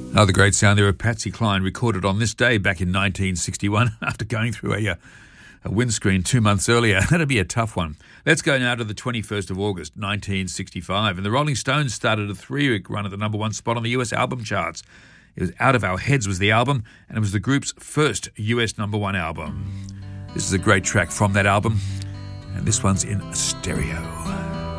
Another great sound there of Patsy Cline, recorded on this day back in 1961 after going through a windscreen 2 months earlier. That'd be a tough one. Let's go now to the 21st of August, 1965. And the Rolling Stones started a 3-week run at the number one spot on the US album charts. It was Out of Our Heads was the album, and it was the group's first US number one album. This is a great track from that album, and this one's in stereo.